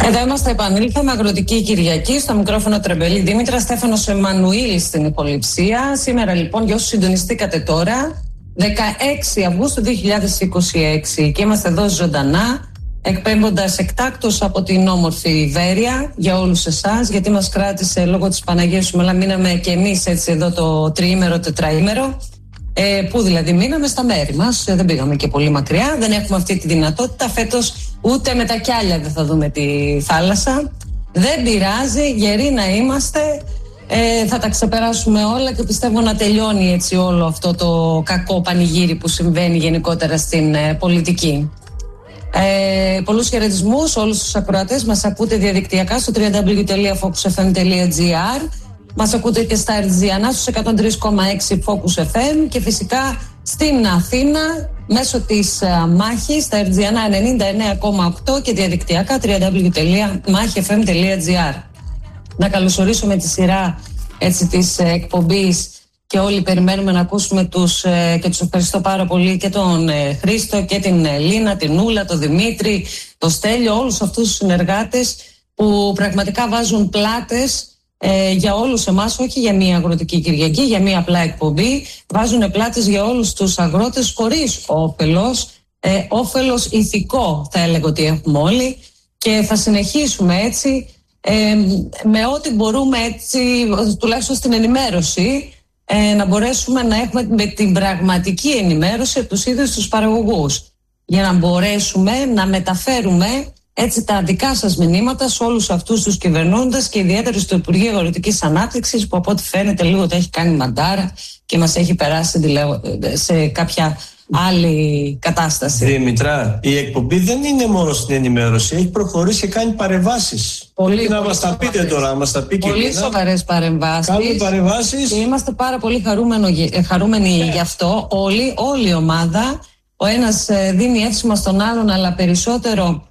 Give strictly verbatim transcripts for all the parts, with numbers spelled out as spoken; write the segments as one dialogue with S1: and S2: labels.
S1: Εδώ είμαστε, επανήλθαμε, Αγροτική Κυριακή, στο μικρόφωνο Τρεμπελή Δήμητρα, Στέφανος Εμμανουήλ στην υποληψία. Σήμερα λοιπόν, για όσους συντονιστήκατε τώρα, δεκαέξι Αυγούστου δύο χιλιάδες είκοσι έξι, και είμαστε εδώ ζωντανά, εκπέμποντας εκτάκτως από την όμορφη Ιβέρεια για όλους εσάς, γιατί μας κράτησε λόγω της Παναγίας σου, αλλά μείναμε και εμείς έτσι εδώ το τριήμερο, τετραήμερο. Ε, που δηλαδή μείναμε στα μέρη μας, ε, δεν πήγαμε και πολύ μακριά, δεν έχουμε αυτή τη δυνατότητα. Φέτος ούτε με τα κιάλια δεν θα δούμε τη θάλασσα. Δεν πειράζει, γεροί να είμαστε, ε, θα τα ξεπεράσουμε όλα και πιστεύω να τελειώνει έτσι όλο αυτό το κακό πανηγύρι που συμβαίνει γενικότερα στην ε, πολιτική. Ε, πολλούς χαιρετισμούς όλους τους ακροατές, μας ακούτε διαδικτυακά στο double-u double-u double-u τελεία focus f m τελεία g r. Μας ακούτε και στα Ερτζιανά στους εκατόν τρία κόμμα έξι Focus εφ εμ και φυσικά στην Αθήνα μέσω της uh, Μάχης στα Ερτζιανά ενενήντα εννέα κόμμα οκτώ και διαδικτυακά double-u double-u double-u τελεία μάχη εφ εμ τελεία g r. Να καλωσορίσω με τη σειρά έτσι, της uh, εκπομπής και όλοι περιμένουμε να ακούσουμε τους uh, και τους ευχαριστώ πάρα πολύ και τον uh, Χρήστο και την uh, Λίνα, την Ούλα, τον Δημήτρη, τον Στέλιο, όλους αυτούς τους συνεργάτες που πραγματικά βάζουν πλάτες Ε, για όλους εμάς, όχι για μία Αγροτική Κυριακή, για μία απλά εκπομπή. Βάζουν πλάτες για όλους τους αγρότες χωρίς όφελος, ε, όφελος ηθικό θα έλεγα ότι έχουμε όλοι, και θα συνεχίσουμε έτσι ε, με ό,τι μπορούμε έτσι, τουλάχιστον στην ενημέρωση, ε, να μπορέσουμε να έχουμε με την πραγματική ενημέρωση από τους ίδιους τους παραγωγούς, για να μπορέσουμε να μεταφέρουμε έτσι τα δικά σας μηνύματα σε όλους αυτούς τους κυβερνώντες και ιδιαίτερα στο Υπουργείο Αγροτικής Ανάπτυξης, που από ό,τι φαίνεται λίγο το έχει κάνει μαντάρα και μας έχει περάσει σε κάποια άλλη κατάσταση.
S2: Δήμητρα, η εκπομπή δεν είναι μόνο στην ενημέρωση, έχει προχωρήσει και κάνει παρεμβάσεις.
S1: Πολύ,
S2: να μας τα πείτε τώρα, να μας τα πει και
S1: πολύ σοβαρές παρεμβάσεις.
S2: Κάνουμε παρεμβάσεις.
S1: Και είμαστε πάρα πολύ χαρούμενοι yeah. γι' αυτό. Όλη, όλη η ομάδα, ο ένας δίνει εύσημα στον άλλον, αλλά περισσότερο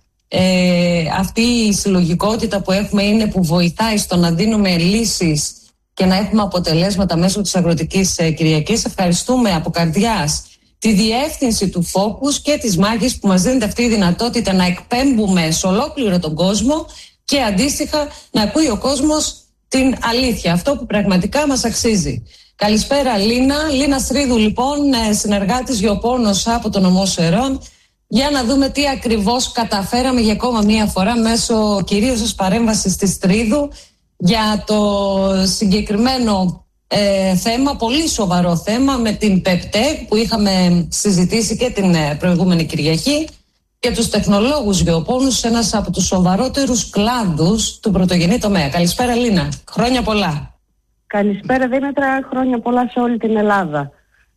S1: Ε, αυτή η συλλογικότητα που έχουμε είναι που βοηθάει στο να δίνουμε λύσεις και να έχουμε αποτελέσματα μέσω της Αγροτικής ε, Κυριακής. Ευχαριστούμε από καρδιάς τη διεύθυνση του Focus και της Μάχης που μας δίνεται αυτή η δυνατότητα να εκπέμπουμε σε ολόκληρο τον κόσμο και αντίστοιχα να ακούει ο κόσμος την αλήθεια, αυτό που πραγματικά μας αξίζει. Καλησπέρα Λίνα, Λίνα Στρίδου λοιπόν, συνεργάτης γεωπόνος από τον νομό Σερών. Για να δούμε τι ακριβώς καταφέραμε για ακόμα μία φορά μέσω κυρίως της παρέμβασης της Τρίδου για το συγκεκριμένο ε, θέμα, πολύ σοβαρό θέμα με την ΠΕΠΤΕΚ που είχαμε συζητήσει και την ε, προηγούμενη Κυριακή και τους τεχνολόγους γεωπόνους σε ένας από τους σοβαρότερους κλάδους του πρωτογενή τομέα. Καλησπέρα Λίνα, χρόνια πολλά.
S3: Καλησπέρα Δήμητρα, χρόνια πολλά σε όλη την Ελλάδα.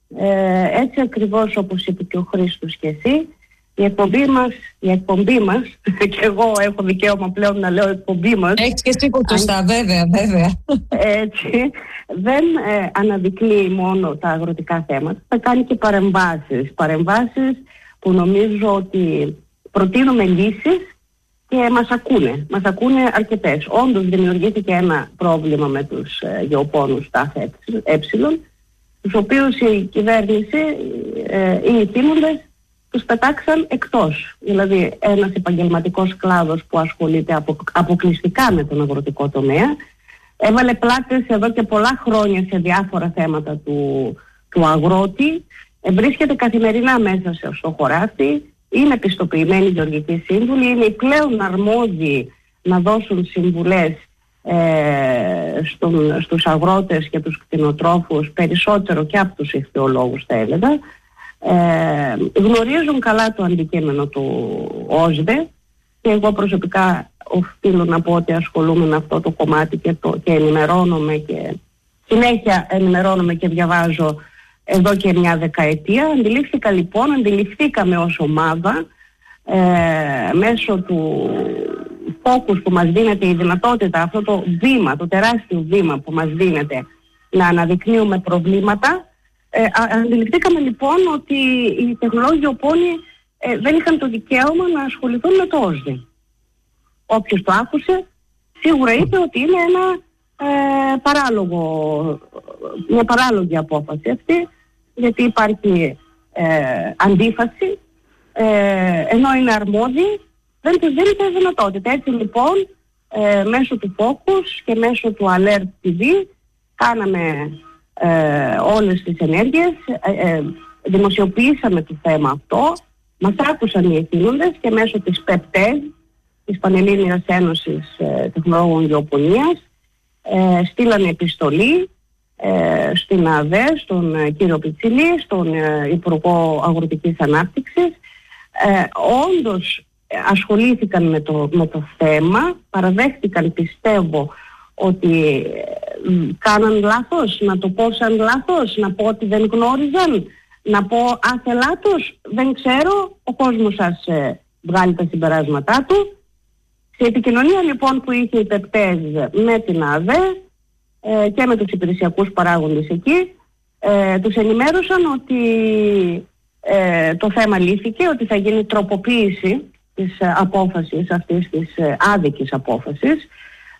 S3: Ε, έτσι ακριβώς όπως είπε και ο Χρήστος και εσύ, Η εκπομπή μας, η εκπομπή μας, και εγώ έχω δικαίωμα πλέον να λέω εκπομπή μας.
S1: Έχεις και εσύ κοντοστά, βέβαια, βέβαια.
S3: Έτσι, δεν ε, αναδεικνύει μόνο τα αγροτικά θέματα, θα κάνει και παρεμβάσεις. Παρεμβάσεις που νομίζω ότι προτείνουμε λύσεις και μας ακούνε. Μας ακούνε αρκετές. Όντως δημιουργήθηκε ένα πρόβλημα με τους ε, γεωπόνους ΤΑΦ ε, τους οποίους η κυβέρνηση ε, ή οι θύμοντες τους πετάξαν εκτός. Δηλαδή ένας επαγγελματικός κλάδος που ασχολείται απο, αποκλειστικά με τον αγροτικό τομέα έβαλε πλάτες εδώ και πολλά χρόνια σε διάφορα θέματα του, του αγρότη, ε, βρίσκεται καθημερινά μέσα στο χωράφι, είναι πιστοποιημένοι γεωργικοί σύμβουλοι, είναι οι πλέον αρμόδιοι να δώσουν συμβουλές ε, στον, στους αγρότες και τους κτηνοτρόφους, περισσότερο και από τους ηχθειολόγους θα έλεγα. Ε, γνωρίζουν καλά το αντικείμενο του ΟΣΔΕ και εγώ προσωπικά οφείλω να πω ότι ασχολούμαι με αυτό το κομμάτι και, το, και ενημερώνομαι και συνέχεια ενημερώνομαι και διαβάζω εδώ και μια δεκαετία. Αντιλήφθηκα λοιπόν, αντιληφθήκαμε ως ομάδα ε, μέσω του Focus που μας δίνεται η δυνατότητα, αυτό το βήμα, το τεράστιο βήμα που μας δίνεται να αναδεικνύουμε προβλήματα. Ε, αντιληφθήκαμε λοιπόν ότι οι τεχνολόγοι γεωπόνοι ε, δεν είχαν το δικαίωμα να ασχοληθούν με το ΟΣΔΕ. Όποιος το άκουσε σίγουρα είπε ότι είναι ένα ε, παράλογο, μια παράλογη απόφαση αυτή, γιατί υπάρχει ε, αντίφαση, ε, ενώ είναι αρμόδιοι δεν τους δίνεται η δυνατότητα. Έτσι λοιπόν, ε, μέσω του Focus και μέσω του Alert τι βι κάναμε ε, όλες τις ενέργειες, ε, ε, δημοσιοποιήσαμε το θέμα αυτό, μας άκουσαν οι εθνούντες και μέσω της ΠΕΠΤΕΓ, της Πανελλήνιας Ένωσης ε, Τεχνολόγων Γεωπονίας, ε, στείλανε επιστολή ε, στην ΑΔΕ, στον ε, κύριο Πιτσιλή, στον ε, Υπουργό Αγροτικής Ανάπτυξης. Ε, όντως ε, ασχολήθηκαν με το, με το θέμα, παραδέχτηκαν, πιστεύω, ότι ε, κάναν λάθος, να το πω σαν λάθος, να πω ότι δεν γνώριζαν, να πω άθε λάθος, δεν ξέρω, ο κόσμος σας ε, βγάλει τα συμπεράσματά του. Σε επικοινωνία λοιπόν που είχε η ΠΕΠΤΕΖ με την ΑΔΕ ε, και με τους υπηρεσιακούς παράγοντες εκεί, ε, τους ενημέρωσαν ότι ε, το θέμα λύθηκε, ότι θα γίνει τροποποίηση της ε, απόφασης αυτής, της ε, άδικης απόφασης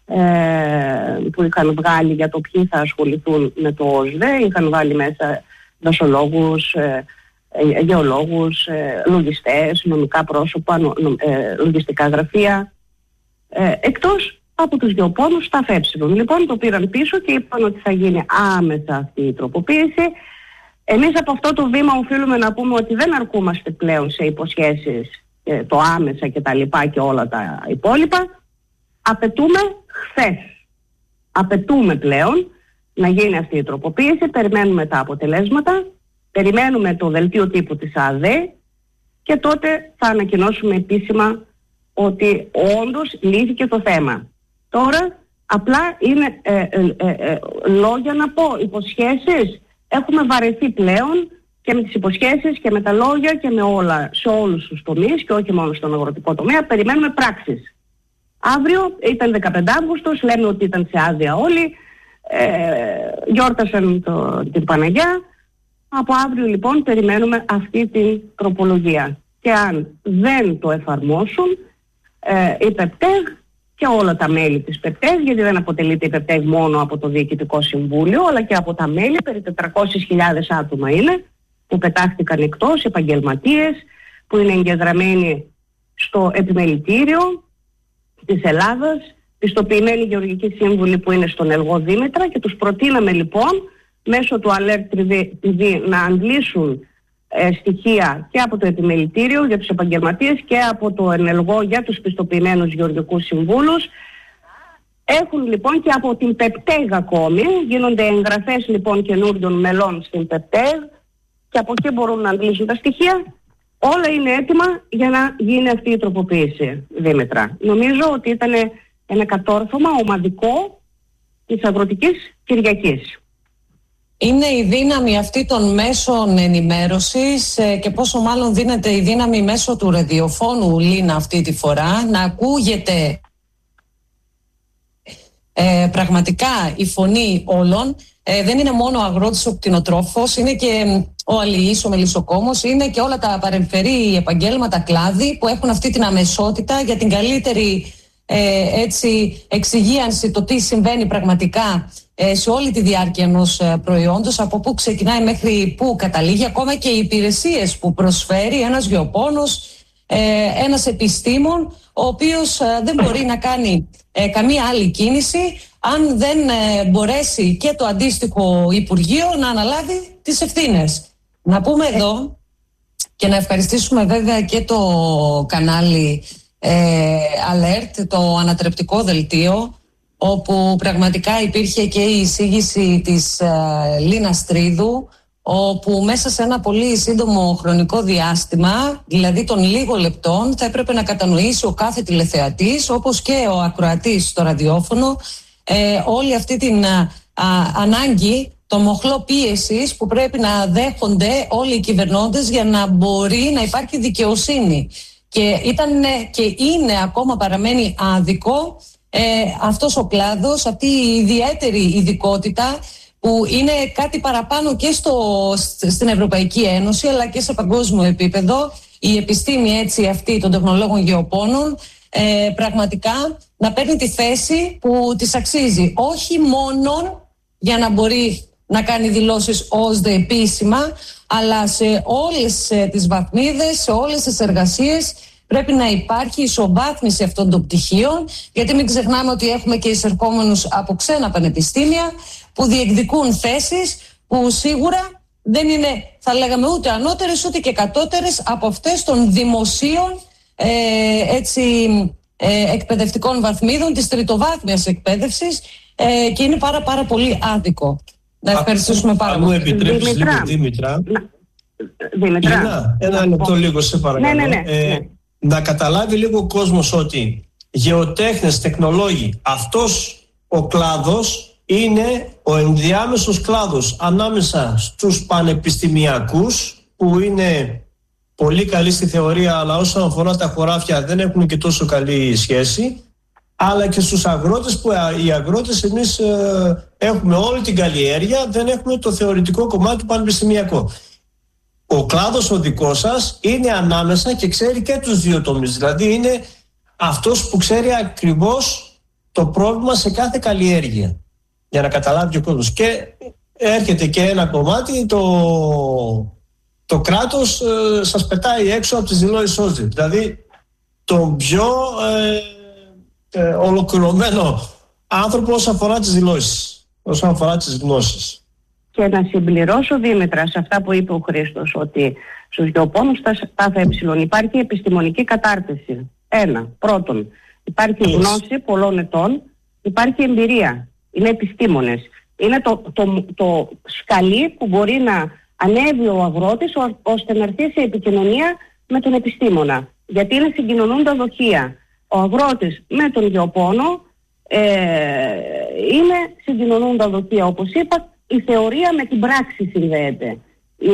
S3: ε, που είχαν βγάλει για το ποιοι θα ασχοληθούν με το ΟΣΔΕ. Είχαν βάλει μέσα δασολόγους, ε, ε, γεωλόγους, ε, λογιστές, νομικά πρόσωπα, νο, νο, ε, λογιστικά γραφεία, ε, εκτός από τους γεωπόνους στα ΦΕΠΣΙΛΟΝ. Λοιπόν, το πήραν πίσω και είπαν ότι θα γίνει άμεσα αυτή η τροποποίηση. Εμείς από αυτό το βήμα οφείλουμε να πούμε ότι δεν αρκούμαστε πλέον σε υποσχέσεις, ε, το άμεσα και τα λοιπά και όλα τα υπόλοιπα. Απαιτούμε χθες. Απαιτούμε πλέον να γίνει αυτή η τροποποίηση, περιμένουμε τα αποτελέσματα, περιμένουμε το δελτίο τύπου της ΑΔΕ και τότε θα ανακοινώσουμε επίσημα ότι όντως λύθηκε το θέμα. Τώρα απλά είναι ε, ε, ε, ε, λόγια να πω, υποσχέσεις. Έχουμε βαρεθεί πλέον και με τις υποσχέσεις και με τα λόγια και με όλα, σε όλους τους τομείς και όχι μόνο στον αγροτικό τομέα. Περιμένουμε πράξεις. Αύριο ήταν δεκαπέντε Αυγούστος, λέμε ότι ήταν σε άδεια όλοι, ε, γιόρτασαν το, την Παναγιά. Από αύριο λοιπόν περιμένουμε αυτή την τροπολογία. Και αν δεν το εφαρμόσουν ε, η ΠΕΠΤΕΓ και όλα τα μέλη της ΠΕΠΤΕΓ, γιατί δεν αποτελείται η ΠΕΠΤΕΓ μόνο από το Διοικητικό Συμβούλιο, αλλά και από τα μέλη, περί τετρακόσιες χιλιάδες άτομα είναι, που πετάχτηκαν εκτός, επαγγελματίες, που είναι εγκεντραμένοι στο επιμελητήριο της Ελλάδας, πιστοποιημένοι γεωργικοί σύμβουλοι που είναι στον Ελγό Δήμητρα, και τους προτείναμε λοιπόν μέσω του Alert τι βι να αντλήσουν ε, στοιχεία και από το επιμελητήριο για τους επαγγελματίες και από το Ενελγό για τους πιστοποιημένους γεωργικούς συμβούλους. Έχουν λοιπόν και από την ΠΕΠΤΕΓ ακόμη, γίνονται εγγραφές λοιπόν καινούριων μελών στην ΠΕΠΤΕΓ και από εκεί μπορούν να αντλήσουν τα στοιχεία. Όλα είναι έτοιμα για να γίνει αυτή η τροποποίηση, Δήμητρα. Νομίζω ότι ήταν ένα κατόρθωμα ομαδικό της Αγροτικής Κυριακής.
S1: Είναι η δύναμη αυτή των μέσων ενημέρωσης και πόσο μάλλον δίνεται η δύναμη μέσω του ραδιοφώνου, Λίνα, αυτή τη φορά, να ακούγεται ε, πραγματικά η φωνή όλων. Ε, δεν είναι μόνο ο αγρότης, ο κτηνοτρόφος, είναι και ο αλληλής, ο μελισσοκόμος, είναι και όλα τα παρεμφερή επαγγέλματα, κλάδη που έχουν αυτή την αμεσότητα για την καλύτερη ε, έτσι, εξυγίανση το τι συμβαίνει πραγματικά ε, σε όλη τη διάρκεια ενός ε, προϊόντος, από πού ξεκινάει μέχρι πού καταλήγει, ακόμα και οι υπηρεσίες που προσφέρει ένας γεωπόνος, ε, ένας επιστήμον, ο οποίος ε, δεν μπορεί να κάνει ε, καμία άλλη κίνηση αν δεν ε, μπορέσει και το αντίστοιχο Υπουργείο να αναλάβει τις ευθύνες. Να πούμε εδώ και να ευχαριστήσουμε βέβαια και το κανάλι ε, Alert, το ανατρεπτικό δελτίο, όπου πραγματικά υπήρχε και η εισήγηση της ε, Λίνας Τρίδου, όπου μέσα σε ένα πολύ σύντομο χρονικό διάστημα, δηλαδή των λίγων λεπτών, θα έπρεπε να κατανοήσει ο κάθε τηλεθεατής, όπως και ο ακροατής στο ραδιόφωνο, ε, όλη αυτή την α, α, ανάγκη, το μοχλό πίεσης που πρέπει να δέχονται όλοι οι κυβερνώντες για να μπορεί να υπάρχει δικαιοσύνη. Και ήταν και είναι ακόμα, παραμένει άδικο ε, αυτός ο κλάδος, αυτή η ιδιαίτερη ειδικότητα που είναι κάτι παραπάνω και στο, στην Ευρωπαϊκή Ένωση αλλά και σε παγκόσμιο επίπεδο, η επιστήμη έτσι αυτή των τεχνολόγων γεωπόνων ε, πραγματικά να παίρνει τη θέση που της αξίζει, όχι μόνο για να μπορεί να κάνει δηλώσεις ΟΣΔΕ επίσημα, αλλά σε όλες τις βαθμίδες, σε όλες τις εργασίες πρέπει να υπάρχει ισοβάθμιση αυτών των πτυχίων, γιατί μην ξεχνάμε ότι έχουμε και εισερχόμενους από ξένα πανεπιστήμια που διεκδικούν θέσεις που σίγουρα δεν είναι, θα λέγαμε, ούτε ανώτερες ούτε και κατώτερες από αυτές των δημοσίων ε, έτσι, ε, εκπαιδευτικών βαθμίδων της τριτοβάθμιας εκπαίδευσης ε, και είναι πάρα πάρα πολύ άδικο. Να ευχαριστήσουμε πάρα πολύ.
S2: Αν μου επιτρέψεις λίγο, Δήμητρα. Δήμητρα. Ένα λεπτό λίγο, σε παρακαλώ.
S3: Ναι, ναι, ναι.
S2: Ε, να καταλάβει λίγο ο κόσμος ότι γεωτέχνες, τεχνολόγοι, αυτός ο κλάδος είναι ο ενδιάμεσος κλάδος ανάμεσα στους πανεπιστημιακούς, που είναι πολύ καλοί στη θεωρία, αλλά όσον αφορά τα χωράφια δεν έχουν και τόσο καλή σχέση, αλλά και στους αγρότες, που οι αγρότες εμείς ε, έχουμε όλη την καλλιέργεια, δεν έχουμε το θεωρητικό κομμάτι του πανεπιστημιακό. Ο κλάδος ο δικός σας είναι ανάμεσα και ξέρει και τους δύο τομείς. Δηλαδή είναι αυτός που ξέρει ακριβώς το πρόβλημα σε κάθε καλλιέργεια. Για να καταλάβει ο κόσμος. Και έρχεται και ένα κομμάτι, το, το κράτος ε, σας πετάει έξω από τις δηλώσεις ΟΣΔΙ. Δηλαδή τον πιο ε, ε, ολοκληρωμένο άνθρωπο όσον αφορά τις δηλώσεις, όσον αφορά τις γνώσεις.
S3: Και να συμπληρώσω, Δήμητρα, σε αυτά που είπε ο Χρήστος, ότι στους γεωπόνους ΤΑΦΕ υπάρχει επιστημονική κατάρτιση. Ένα. Πρώτον, υπάρχει γνώση πολλών ετών, υπάρχει εμπειρία. Είναι επιστήμονες. Είναι το, το, το σκαλί που μπορεί να ανέβει ο αγρότης ό, ώστε να έρθει σε επικοινωνία με τον επιστήμονα. Γιατί είναι συγκοινωνούντα δοχεία. Ο αγρότης με τον γεωπόνο ε, είναι συγκοινωνούντα δοχεία. Όπως είπα, η θεωρία με την πράξη συνδέεται. Η,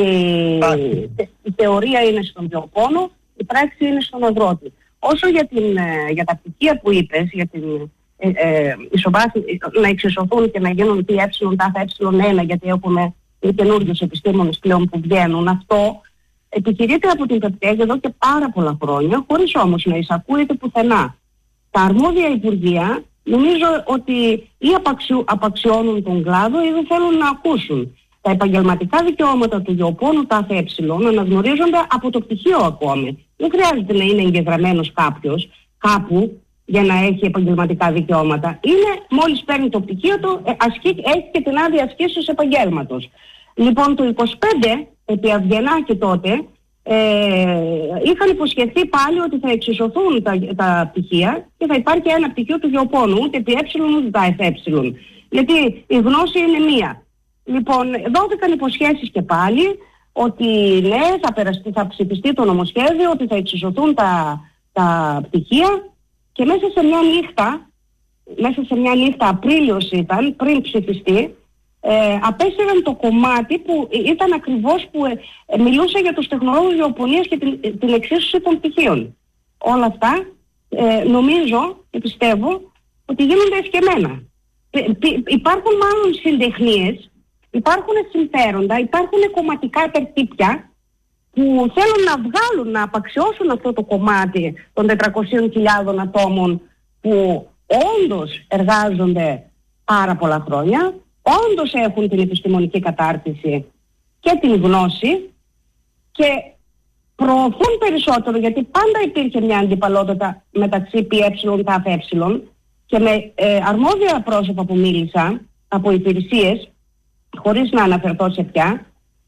S3: η θεωρία είναι στον γεωπόνο, η πράξη είναι στον αγρότη. Όσο για, την, για τα πτυχία που είπες, για την Ε, ε, να εξισωθούν και να γίνουν τι ε, τάφα ε1, γιατί έχουμε καινούριους επιστήμονες πλέον που βγαίνουν, αυτό επιχειρείται από την ΠΕΠΤΕΚ εδώ και πάρα πολλά χρόνια, χωρίς όμως να εισακούεται πουθενά. Τα αρμόδια υπουργεία νομίζω ότι ή απαξιού, απαξιώνουν τον κλάδο ή δεν θέλουν να ακούσουν. Τα επαγγελματικά δικαιώματα του γεωπόνου ΤΑΦΕ ε αναγνωρίζονται από το πτυχίο ακόμη. Δεν χρειάζεται να είναι εγγεγραμμένος κάποιος κάπου για να έχει επαγγελματικά δικαιώματα. Είναι μόλις παίρνει το πτυχίο του, ασκεί, έχει και την άδεια ασκήσεως επαγγέλματος. Λοιπόν, το είκοσι πέντε, επί Αυγενάκη τότε, ε, είχαν υποσχεθεί πάλι ότι θα εξισωθούν τα, τα πτυχία και θα υπάρχει ένα πτυχίο του γεωπόνου, ούτε επί ε, ούτε τα εφ ε. Γιατί η γνώση είναι μία. Λοιπόν, δόθηκαν υποσχέσεις και πάλι ότι ναι, θα, περαστεί, θα ψηφιστεί το νομοσχέδιο, ότι θα εξισωθούν τα, τα πτυχία. Και μέσα σε μια νύχτα, μέσα σε μια νύχτα, Απρίλιος ήταν, πριν ψηφιστεί, ε, απέσυραν το κομμάτι που ήταν ακριβώς που ε, μιλούσε για τους τεχνολόγους γεωπονίας και την, την εξίσωση των πτυχίων. Όλα αυτά ε, νομίζω και πιστεύω ότι γίνονται εσκεμμένα. Ε, υπάρχουν μάλλον συντεχνίες, υπάρχουν συμφέροντα, υπάρχουν κομματικά τερτύπια που θέλουν να βγάλουν, να απαξιώσουν αυτό το κομμάτι των τετρακοσίων χιλιάδων ατόμων που όντως εργάζονται πάρα πολλά χρόνια, όντως έχουν την επιστημονική κατάρτιση και την γνώση και προωθούν περισσότερο, γιατί πάντα υπήρχε μια αντιπαλότητα μεταξύ ΠΕ, ΤΑΦΕ και με ε, αρμόδια πρόσωπα που μίλησα από υπηρεσίες, χωρίς να αναφερθώ σε ποια,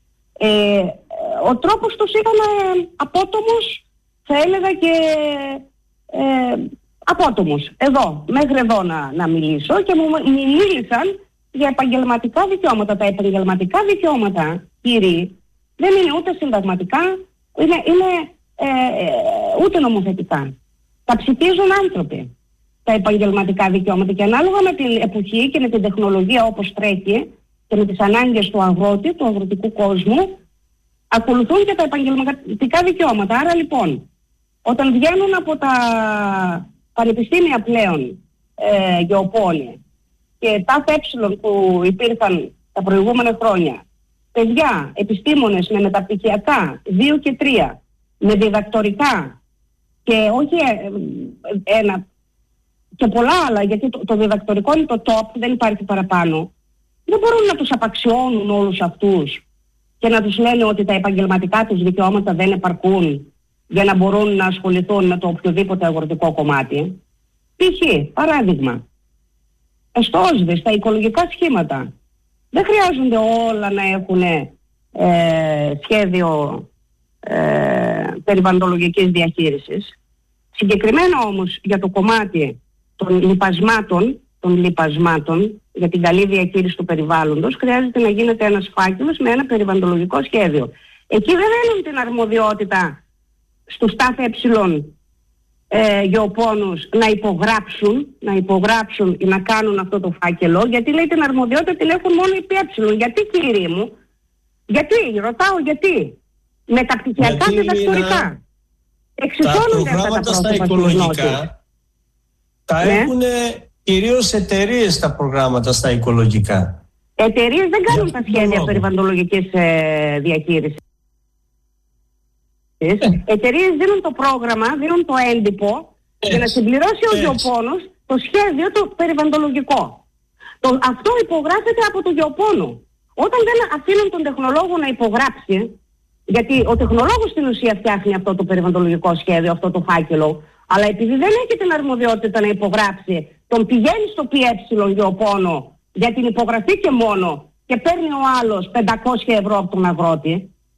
S3: ε, ο τρόπος τους ήταν ε, απότομος, θα έλεγα και ε, απότομος. Εδώ, μέχρι εδώ να, να μιλήσω και μου μίλησαν για επαγγελματικά δικαιώματα. Τα επαγγελματικά δικαιώματα, κύριοι, δεν είναι ούτε συνταγματικά, είναι, είναι ε, ε, ούτε νομοθετικά. Τα ψηφίζουν άνθρωποι τα επαγγελματικά δικαιώματα και ανάλογα με την εποχή και με την τεχνολογία όπως τρέχει και με τις ανάγκες του αγρότη, του αγροτικού κόσμου, ακολουθούν και τα επαγγελματικά δικαιώματα. Άρα λοιπόν, όταν βγαίνουν από τα πανεπιστήμια πλέον ε, γεωπόνια και τα ΤΑΦΕ που υπήρχαν τα προηγούμενα χρόνια, παιδιά, επιστήμονες με μεταπτυχιακά δύο και τρία, με διδακτορικά και όχι ε, ε, ένα και πολλά άλλα, γιατί το, το διδακτορικό είναι το top, δεν υπάρχει παραπάνω, δεν μπορούν να τους απαξιώνουν όλους αυτούς και να τους λένε ότι τα επαγγελματικά τους δικαιώματα δεν επαρκούν για να μπορούν να ασχοληθούν με το οποιοδήποτε αγροτικό κομμάτι. Π.χ. παράδειγμα, στο ΟΣΔΕ, στα οικολογικά σχήματα, δεν χρειάζονται όλα να έχουν ε, σχέδιο ε, περιβαλλοντολογικής διαχείρισης. Συγκεκριμένα όμως για το κομμάτι των λιπασμάτων, των λιπασμάτων για την καλή διαχείριση του περιβάλλοντος, χρειάζεται να γίνεται ένας φάκελος με ένα περιβαλλοντολογικό σχέδιο. Εκεί δεν δίνουν την αρμοδιότητα στους ΤΑΦΕ ε, γεωπόνους να υπογράψουν, να υπογράψουν ή να κάνουν αυτό το φάκελο, γιατί λέει την αρμοδιότητα την έχουν μόνο οι ΠΕ. Γιατί, κύριε μου, γιατί, ρωτάω γιατί. Μεταπτυχιακά και διδακτορικά. Εξισώνονται αυτά τα
S2: στα οικολογικά τα ναι. έχουν κυρίως εταιρείες τα προγράμματα στα οικολογικά.
S3: Εταιρείες δεν κάνουν τα σχέδια περιβαλλοντολογικής ε, διαχείρισης. Ε. Εταιρείες δίνουν το πρόγραμμα, δίνουν το έντυπο ε. για να συμπληρώσει ε. ο γεωπόνος το σχέδιο το περιβαλλοντολογικό. Το, αυτό υπογράφεται από το γεωπόνο. Όταν δεν αφήνουν τον τεχνολόγο να υπογράψει, γιατί ο τεχνολόγος στην ουσία φτιάχνει αυτό το περιβαλλοντολογικό σχέδιο, αυτό το φάκελο, αλλά επειδή δεν έχει την αρμοδιότητα να υπογράψει, τον πηγαίνει στο ΠΕ γεωπόνο για την υπογραφή και μόνο και παίρνει ο άλλος πεντακόσια ευρώ από τον αγρότη,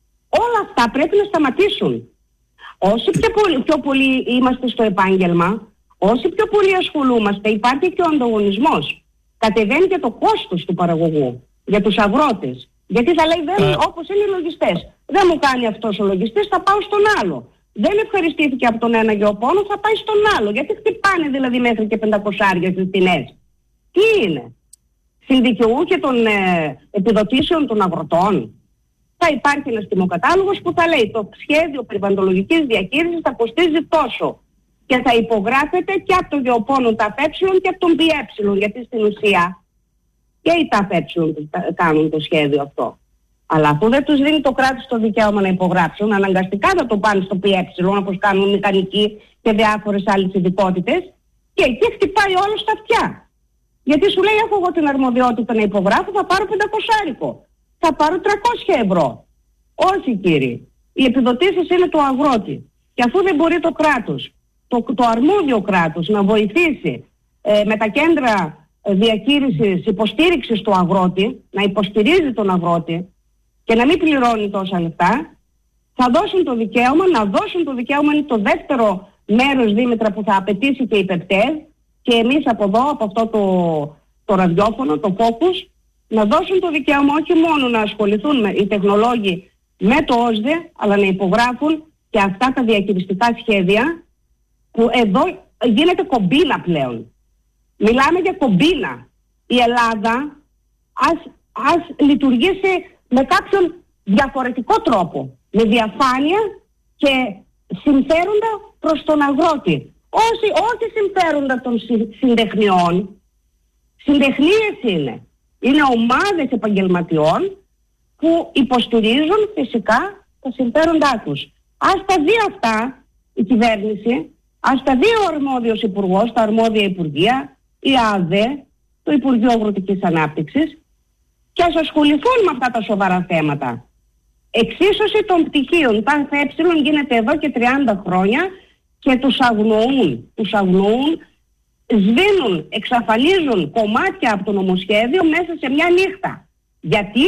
S3: όλα αυτά πρέπει να σταματήσουν. Όσοι πιο πολύ, πιο πολύ είμαστε στο επάγγελμα, όσοι πιο πολύ ασχολούμαστε, υπάρχει και ο ανταγωνισμός. Κατεβαίνει και το κόστος του παραγωγού για τους αγρότες. Γιατί θα λέει, δεν, όπως είναι οι λογιστές, δεν μου κάνει αυτός ο λογιστής, θα πάω στον άλλο. Δεν ευχαριστήθηκε από τον ένα γεωπόνο, θα πάει στον άλλο. Γιατί χτυπάνε δηλαδή μέχρι και πεντακόσια στις τιμές. Τι είναι, συνδικαιούχοι των ε, επιδοτήσεων των αγροτών? Θα υπάρχει ένας τιμοκατάλογος που θα λέει το σχέδιο περιβαλλοντολογικής διαχείρισης θα κοστίζει τόσο. Και θα υπογράφεται και από το γεωπόνο ΤΑΦΕ και από τον ΠΕ, γιατί στην ουσία και οι ΤΑΦΕ κάνουν το σχέδιο αυτό. Αλλά αφού δεν τους δίνει το κράτος το δικαίωμα να υπογράψουν, αναγκαστικά θα το πάνε στο ΠΕ, όπως κάνουν μηχανικοί και διάφορες άλλες ειδικότητες, και εκεί χτυπάει όλο στα αυτιά. Γιατί σου λέει, έχω εγώ την αρμοδιότητα να υπογράφω, θα πάρω πεντακόσια, θα πάρω τριακόσια ευρώ. Όχι, κύριοι. Οι επιδοτήσεις είναι του αγρότη. Και αφού δεν μπορεί το κράτος, το, το αρμόδιο κράτος, να βοηθήσει ε, με τα κέντρα διαχείρισης, υποστήριξης του αγρότη, να υποστηρίζει τον αγρότη και να μην πληρώνει τόσα λεφτά, θα δώσουν το δικαίωμα, να δώσουν το δικαίωμα, είναι το δεύτερο μέρος, Δήμητρα, που θα απαιτήσει και η ΠΕΠΤΕΔ και εμείς από εδώ, από αυτό το, το ραδιόφωνο, το Focus, να δώσουν το δικαίωμα όχι μόνο να ασχοληθούν με, οι τεχνολόγοι με το ΟΣΔΕ, αλλά να υπογράφουν και αυτά τα διαχειριστικά σχέδια που εδώ γίνεται κομπίνα πλέον. Μιλάμε για κομπίνα. Η Ελλάδα ας, ας λειτουργήσει με κάποιον διαφορετικό τρόπο, με διαφάνεια και συμφέροντα προς τον αγρότη. Όχι, όχι συμφέροντα των συντεχνιών. Συντεχνίες είναι. Είναι ομάδες επαγγελματιών που υποστηρίζουν φυσικά τα συμφέροντά τους. Ας τα δει αυτά η κυβέρνηση, ας τα δει ο αρμόδιος υπουργός, τα αρμόδια υπουργεία, η ΑΔΕ, το Υπουργείο Αγροτικής Ανάπτυξης, και ας ασχοληθούν με αυτά τα σοβαρά θέματα. Εξίσωση των πτυχίων, τα ΕΕ γίνεται εδώ και τριάντα χρόνια και τους αγνοούν, τους αγνοούν, σβήνουν, εξαφανίζουν κομμάτια από το νομοσχέδιο μέσα σε μια νύχτα. Γιατί?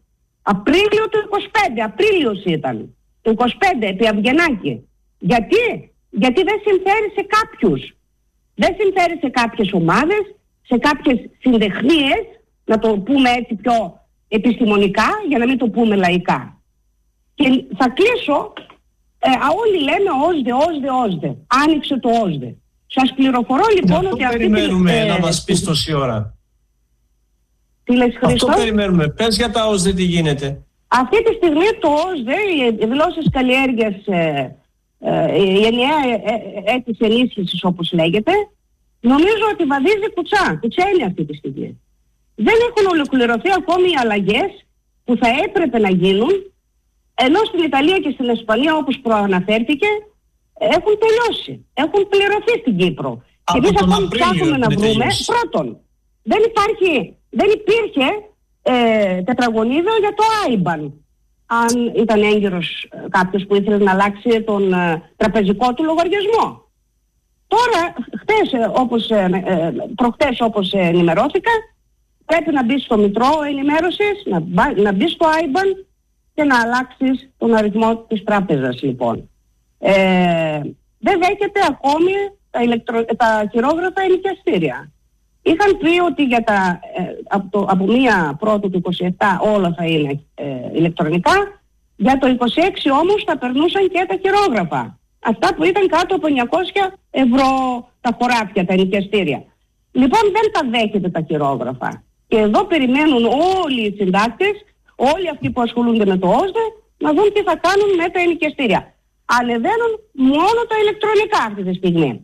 S3: Απρίλιο του είκοσι πέντε, Απρίλιος ήταν, το είκοσι πέντε, επί Αυγενάκη. Γιατί? Γιατί δεν συμφέρει σε κάποιους. Δεν συμφέρει σε κάποιες ομάδες, σε κάποιες συντεχνίες, να το πούμε έτσι πιο επιστημονικά, για να μην το πούμε λαϊκά. Και θα κλείσω, ε, όλοι λέμε ΟΣΔΕ, ΟΣΔΕ, ΟΣΔΕ. Άνοιξε το ΟΣΔΕ. Σας πληροφορώ λοιπόν ότι αυτή
S2: περιμένουμε ε, να μας πεις τόση ώρα.
S3: Τι λες, Χρήστο?
S2: Αυτό περιμένουμε. Πες για τα ΟΣΔΕ τι γίνεται.
S3: Αυτή τη στιγμή το ΟΣΔΕ, οι δηλώσεις καλλιέργειας, ε, ε, η ενιαία αίτηση ενίσχυσης όπως λέγεται, νομίζω ότι βαδίζει κουτσά. Κουτσένει αυτή τη στιγμή. Δεν έχουν ολοκληρωθεί ακόμη οι αλλαγές που θα έπρεπε να γίνουν, ενώ στην Ιταλία και στην Ισπανία, όπως προαναφέρθηκε, έχουν τελειώσει. Έχουν πληρωθεί στην Κύπρο. Και εμείς ακόμη ψάχνουμε να βρούμε, τελειώσει. Πρώτον, δεν υπάρχει, δεν υπήρχε ε, τετραγωνίδιο για το άιμπαν. αν ήταν έγκυρος κάποιος που ήθελε να αλλάξει τον ε, τραπεζικό του λογαριασμό. Τώρα, χτες, ε, όπως, ε, ε, προχτές όπως ε, ενημερώθηκα, πρέπει να μπει στο Μητρό ενημέρωσης, να, να μπει στο άι μπαν και να αλλάξεις τον αριθμό της τράπεζας, λοιπόν. Ε, δεν δέχεται ακόμη τα, ηλεκτρο... τα χειρόγραφα ενοικιαστήρια. Είχαν πει ότι για τα, ε, από, το, από μία πρώτου του είκοσι επτά όλα θα είναι ε, ηλεκτρονικά, για το είκοσι έξι όμως θα περνούσαν και τα χειρόγραφα. Αυτά που ήταν κάτω από εννιακόσια ευρώ τα χωράφια, τα ενοικιαστήρια. Λοιπόν, δεν τα δέχεται τα χειρόγραφα. Και εδώ περιμένουν όλοι οι συντάκτες, όλοι αυτοί που ασχολούνται με το ΟΣΔΕ, να δουν τι θα κάνουν με τα ενοικιαστήρια. Ανεβαίνουν μόνο τα ηλεκτρονικά αυτή τη στιγμή.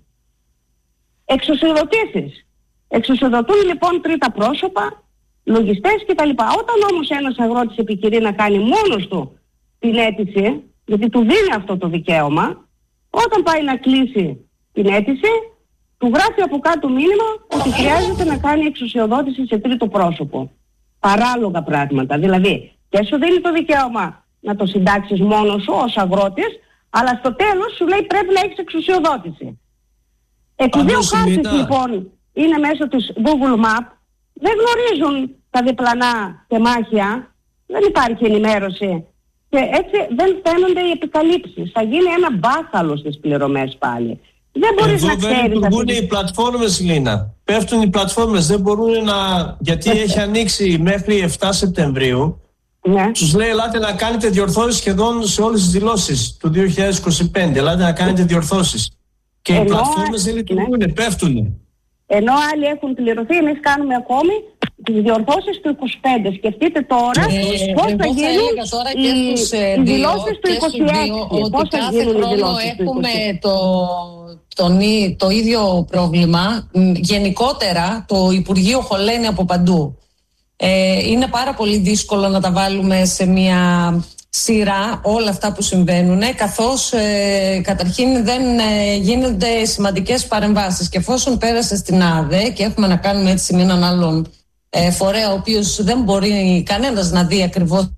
S3: Εξουσιοδοτήσεις. Εξουσιοδοτούν λοιπόν τρίτα πρόσωπα, λογιστές κτλ. Όταν όμως ένας αγρότης επιχειρεί να κάνει μόνος του την αίτηση, γιατί του δίνει αυτό το δικαίωμα, όταν πάει να κλείσει την αίτηση, του γράφει από κάτω μήνυμα ότι χρειάζεται να κάνει εξουσιοδότηση σε τρίτο πρόσωπο. Παράλογα πράγματα. Δηλαδή, και σου δίνει το δικαίωμα να το συντάξεις μόνος σου ως αγρότης, αλλά στο τέλος σου λέει πρέπει να έχεις εξουσιοδότηση. Επειδή ο χάρτης λοιπόν είναι μέσω της Google Map, δεν γνωρίζουν τα διπλανά τεμάχια, δεν υπάρχει ενημέρωση και έτσι δεν φαίνονται οι επικαλύψεις. Θα γίνει ένα μπάχαλο στις πληρωμές πάλι. Δεν μπορείς
S2: Εδώ
S3: να
S2: δεν
S3: ξέρεις...
S2: λειτουργούν
S3: αυτή...
S2: οι πλατφόρμες, Λίνα. Πέφτουν οι πλατφόρμες, δεν μπορούν να... Γιατί έχει ανοίξει μέχρι επτά Σεπτεμβρίου.
S3: Ναι.
S2: Τους λέει ελάτε να κάνετε διορθώσεις σχεδόν σε όλες τις δηλώσεις του δύο χιλιάδες είκοσι πέντε. Ελάτε να κάνετε διορθώσεις. Και ενώ, οι πλατφόρμες δεν λειτουργούν, ναι. Πέφτουν.
S3: Ενώ άλλοι έχουν πληρωθεί, εμείς κάνουμε ακόμη τις διορθώσεις του είκοσι πέντε. Σκεφτείτε τώρα
S1: ε,
S3: πώς θα γίνουν
S1: τώρα
S3: οι,
S1: και στους,
S3: οι
S1: δύο,
S3: δηλώσεις του είκοσι έξι.
S1: Πώς θα γίνουν οι δηλώσεις του είκοσι έξι. Έχουμε το, τον, το ίδιο πρόβλημα. Γενικότερα το Υπουργείο χωλαίνει από παντού. Ε, είναι πάρα πολύ δύσκολο να τα βάλουμε σε μια σειρά όλα αυτά που συμβαίνουν, καθώς ε, καταρχήν δεν ε, γίνονται σημαντικές παρεμβάσεις. Και εφόσον πέρασε στην ΑΔΕ και έχουμε να κάνουμε έτσι με έναν άλλον ε, φορέα, ο οποίος δεν μπορεί κανένας να δει ακριβώς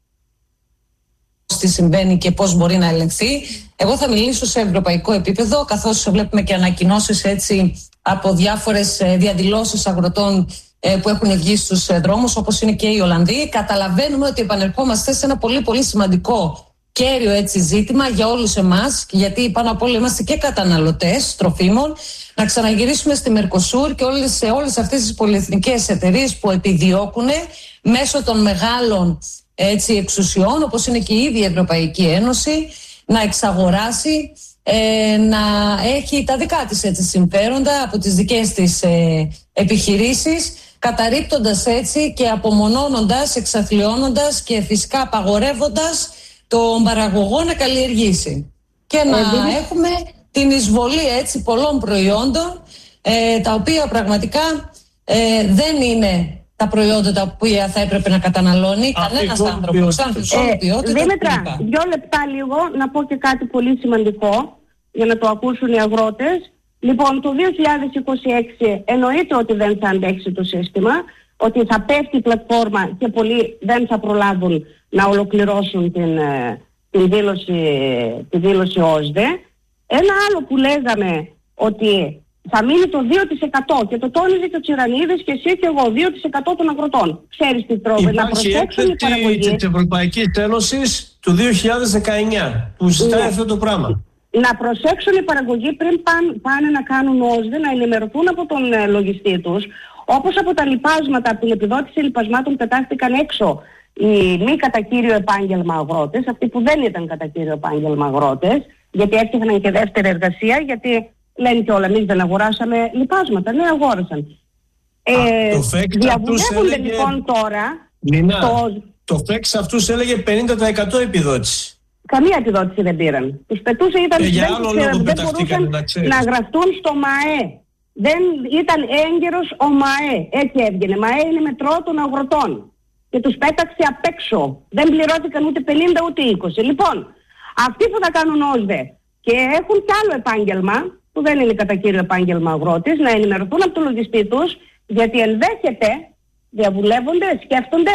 S1: τι συμβαίνει και πώς μπορεί να ελεγχθεί, εγώ θα μιλήσω σε ευρωπαϊκό επίπεδο, καθώς βλέπουμε και ανακοινώσεις έτσι από διάφορες διαδηλώσεις αγροτών που έχουν βγει στους δρόμους, όπως είναι και οι Ολλανδοί. Καταλαβαίνουμε ότι επανερχόμαστε σε ένα πολύ πολύ σημαντικό κέριο έτσι ζήτημα για όλους εμάς, γιατί πάνω απ' όλα είμαστε και καταναλωτές τροφίμων, να ξαναγυρίσουμε στη Μερκοσούρ και όλες, σε όλες αυτές τις πολυεθνικές εταιρείες που επιδιώκουν μέσω των μεγάλων έτσι, εξουσιών, όπως είναι και η ίδια η Ευρωπαϊκή Ένωση, να εξαγοράσει, ε, να έχει τα δικά της έτσι, συμφέροντα από τις δικές της ε, επιχειρήσεις, καταρρίπτοντας έτσι και απομονώνοντας, εξαθλιώνοντας και φυσικά απαγορεύοντας τον παραγωγό να καλλιεργήσει. Και να ε, έχουμε την εισβολή έτσι πολλών προϊόντων, ε, τα οποία πραγματικά ε, δεν είναι τα προϊόντα τα οποία θα έπρεπε να καταναλώνει κανένας άνθρωπος.
S3: Ε, Δήμητρα, δύο λεπτά λίγο να πω και κάτι πολύ σημαντικό για να το ακούσουν οι αγρότες. Λοιπόν, το δύο χιλιάδες είκοσι έξι εννοείται ότι δεν θα αντέξει το σύστημα, ότι θα πέφτει η πλατφόρμα και πολλοί δεν θα προλάβουν να ολοκληρώσουν την, την, δήλωση, τη δήλωση ΟΣΔΕ. Ένα άλλο που λέγαμε ότι θα μείνει το δύο τοις εκατό και το τόνιζε και ο Τσιρανίδης και εσύ και εγώ, δύο τοις εκατό των αγροτών. Ξέρεις τι τρώμε, να προσέξουν οι παραγωγοί.
S2: Υπάρχει της Ευρωπαϊκής Ένωσης του δύο χιλιάδες δεκαεννιά που ζητάει ναι. αυτό το πράγμα.
S3: Να προσέξουν οι παραγωγοί πριν πάνε, πάνε να κάνουν ΟΣΔΕ, να ενημερωθούν από τον ε, λογιστή τους, όπως από τα λοιπάσματα, από την επιδότηση λοιπασμάτων πετάχτηκαν έξω οι μη κατά κύριο επάγγελμα αγρότες, αυτοί που δεν ήταν κατά κύριο επάγγελμα αγρότες, γιατί έφτιαχναν και δεύτερη εργασία, γιατί λένε και όλα, εμείς δεν αγοράσαμε λοιπάσματα, ναι αγόρασαν. Ε,
S2: Α, το ΦΕΚ
S3: διαβουλεύονται
S2: έλεγε...
S3: λοιπόν τώρα...
S2: Λινά,
S3: το,
S2: το ΦΕΚ σε αυτούς έλεγε πενήντα τοις εκατό επιδότηση.
S3: Καμία επιδότηση δεν πήραν. Τους πετούσε, ήταν,
S2: ε,
S3: δεν, τους, δεν μπορούσαν να, να γραφτούν στο ΜΑΕ. Δεν ήταν έγκαιρος ο ΜΑΕ. Έτσι έβγαινε. ΜΑΕ είναι μετρό των αγροτών. Και τους πέταξε απ' έξω. Δεν πληρώθηκαν ούτε πενήντα ούτε είκοσι. Λοιπόν, αυτοί που θα κάνουν ΟΣΔΕ και έχουν κι άλλο επάγγελμα, που δεν είναι κατά κύριο επάγγελμα αγρότης, να ενημερωθούν από το λογιστή τους, γιατί ενδέχεται, διαβουλεύονται, σκέφτονται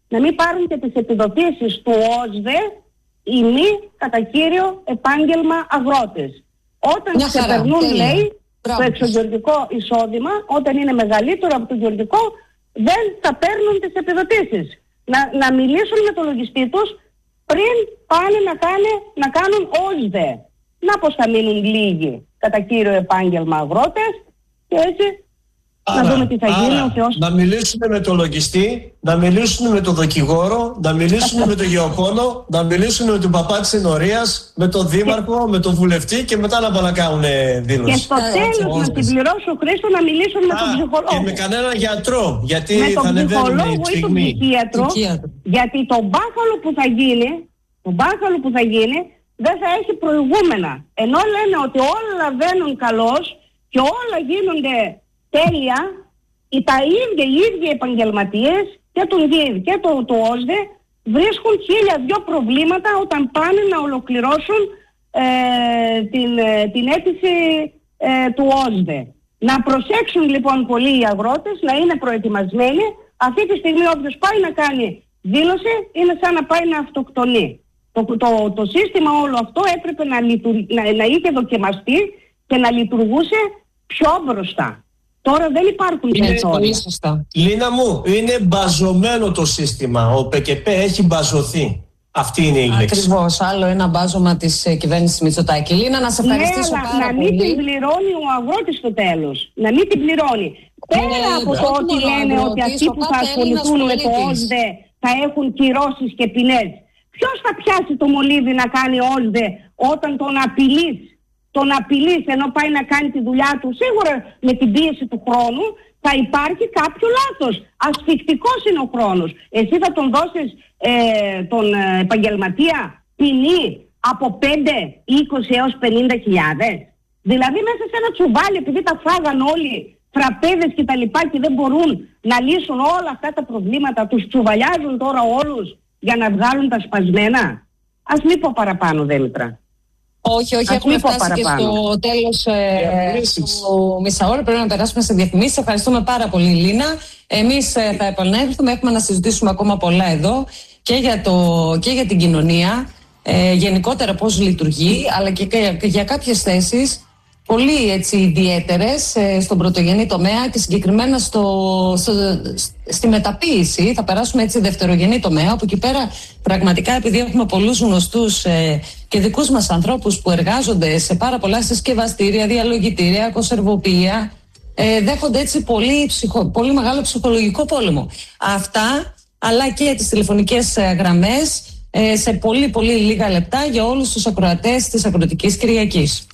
S3: να μην πάρουν και τις επιδοτήσεις του ΟΣΔΕ οι μη κατά κύριο επάγγελμα αγρότες. Όταν ξεπερνούν, λέει, Μπράβο. το εξωγεωργικό εισόδημα, όταν είναι μεγαλύτερο από το γεωργικό, δεν θα παίρνουν τις επιδοτήσεις. Να, να μιλήσουν με τον λογιστή τους πριν πάνε να, κάνε, να κάνουν ΟΣΔΕ. Να πως θα μείνουν λίγοι κατά κύριο επάγγελμα αγρότες και έτσι άρα, να δούμε τι θα άρα, γίνει. Ο Θεός...
S2: Να μιλήσουν με τον λογιστή, να μιλήσουν με τον δικηγόρο, να μιλήσουν με τον γεωπόνο, να μιλήσουν με τον παπά της ενορίας, με τον δήμαρχο, με τον βουλευτή και μετά να πάνε να κάνουν δήλωση.
S3: Και στο τέλος να συμπληρώσω, Χρήστο, να μιλήσουν με τον ψυχολόγο.
S2: Και με κανέναν γιατρό, γιατί
S3: με
S2: θα
S3: τον ψυχολόγο ή τον ψυχίατρο, γιατί το μπάχαλο που θα γίνει, το μπάχαλο που θα γίνει δεν θα έχει προηγούμενα. Ενώ λένε ότι όλα βαίνουν καλώς και όλα γίνονται τέλεια, οι, τα ίδια, οι ίδιοι επαγγελματίες και τον ΓΙΔ και το, το ΟΣΔΕ βρίσκουν χίλια δυο προβλήματα όταν πάνε να ολοκληρώσουν ε, την, την αίτηση ε, του ΟΣΔΕ. Να προσέξουν λοιπόν πολύ οι αγρότες, να είναι προετοιμασμένοι. Αυτή τη στιγμή όποιος πάει να κάνει δήλωση είναι σαν να πάει να αυτοκτονεί. Το, το, το σύστημα όλο αυτό έπρεπε να, λειτουργ, να, να είχε δοκιμαστεί και να λειτουργούσε πιο μπροστά. Τώρα δεν υπάρχουν
S2: τέτοια. Λίνα μου, είναι μπαζωμένο το σύστημα. Ο ΠΚΠ έχει μπαζωθεί. Αυτή είναι η λέξη.
S1: Ακριβώς. Άλλο ένα μπάζωμα της ε, κυβέρνησης Μητσοτάκη. Λίνα, να σε ευχαριστήσω
S3: ναι,
S1: πάρα
S3: να
S1: πολύ.
S3: Να μην την πληρώνει ο αγρότης στο τέλος. Να μην την πληρώνει. Πέρα ε, από το ότι λένε ότι αυτοί που θα ασχοληθούν με το ΟΣΔΕ θα έχουν κυρώσεις και ποινές. Ποιος θα πιάσει το μολύβι να κάνει ΟΣΔΕ όταν τον απειλείς, τον απειλείς ενώ πάει να κάνει τη δουλειά του? Σίγουρα με την πίεση του χρόνου θα υπάρχει κάποιο λάθος. Ασφικτικός είναι ο χρόνος. Εσύ θα τον δώσεις ε, τον ε, επαγγελματία ποινή από πέντε, είκοσι έως πενήντα χιλιάδες. Δηλαδή μέσα σε ένα τσουβάλι, επειδή τα φάγαν όλοι τραπέζες και τα λοιπά και δεν μπορούν να λύσουν όλα αυτά τα προβλήματα, τους τσουβαλιάζουν τώρα όλους για να βγάλουν τα σπασμένα. Ας μην πω παραπάνω, Δήμητρα.
S1: Όχι, όχι, Ας έχουμε φτάσει παραπάνω. Και στο τέλος ε, του μισάωρου. Πρέπει να περάσουμε σε διαφημίσεις. Ευχαριστούμε πάρα πολύ, Λίνα. Εμείς ε, θα επανέλθουμε. Έχουμε να συζητήσουμε ακόμα πολλά εδώ και για, το, και για την κοινωνία, ε, γενικότερα πώς λειτουργεί, αλλά και, και, και για κάποιες θέσεις πολύ έτσι ιδιαίτερες ε, στον πρωτογενή τομέα και συγκεκριμένα στο, στο, στη μεταποίηση. Θα περάσουμε έτσι δευτερογενή τομέα, όπου εκεί πέρα πραγματικά, επειδή έχουμε πολλούς γνωστούς ε, και δικούς μας ανθρώπους που εργάζονται σε πάρα πολλά συσκευαστήρια, διαλογητήρια, κονσερβοποιεία, ε, δέχονται έτσι πολύ, ψυχο, πολύ μεγάλο ψυχολογικό πόλεμο. Αυτά, αλλά και τις τηλεφωνικές ε, γραμμές ε, σε πολύ πολύ λίγα λεπτά για όλους τους ακροατές της Ακροατικής Κυριακής.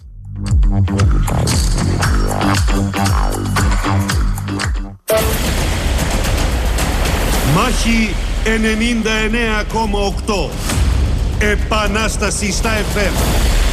S4: Μάχη ενενήντα εννέα κόμμα οκτώ. Επανάσταση στα εφ εμ.